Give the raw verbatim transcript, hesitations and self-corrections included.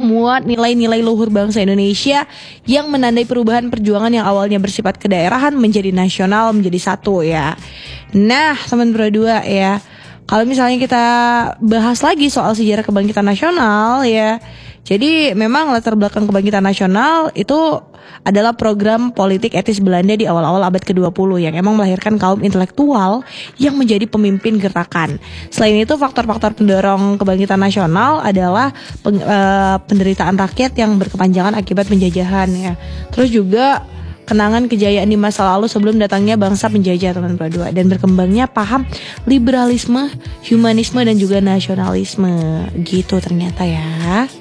memuat nilai-nilai luhur bangsa Indonesia yang menandai perubahan perjuangan yang awalnya bersifat kedaerahan menjadi nasional, menjadi satu ya. Nah, teman berdua ya, kalau misalnya kita bahas lagi soal sejarah kebangkitan nasional ya, jadi memang latar belakang kebangkitan nasional itu adalah program politik etis Belanda di awal-awal abad kedua puluh yang emang melahirkan kaum intelektual yang menjadi pemimpin gerakan. Selain itu, faktor-faktor pendorong kebangkitan nasional adalah peng, uh, penderitaan rakyat yang berkepanjangan akibat penjajahan ya. Terus juga kenangan kejayaan di masa lalu sebelum datangnya bangsa penjajah, teman berdua, dan berkembangnya paham liberalisme, humanisme dan juga nasionalisme gitu ternyata ya.